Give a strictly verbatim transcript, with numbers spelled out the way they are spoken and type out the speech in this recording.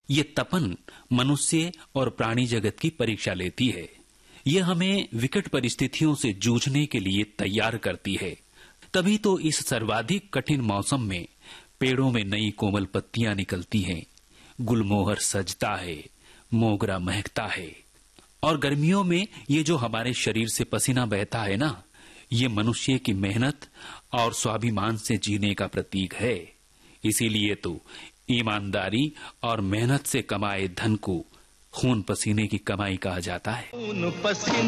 ये तपन मनुष्य और प्राणी जगत की परीक्षा लेती है। ये हमें विकट परिस्थितियों से जूझने के लिए तैयार करती है। तभी तो इस सर्वाधिक कठिन मौसम में पेड़ों में नई कोमल पत्तियां निकलती हैं, गुलमोहर सजता है, मोगरा महकता है। और गर्मियों में ये जो हमारे शरीर से पसीना बहता है ना, ये मनुष्य की मेहनत और स्वाभिमान से जीने का प्रतीक है। इसीलिए तो ईमानदारी और मेहनत से कमाए धन को खून पसीने की कमाई कहा जाता है।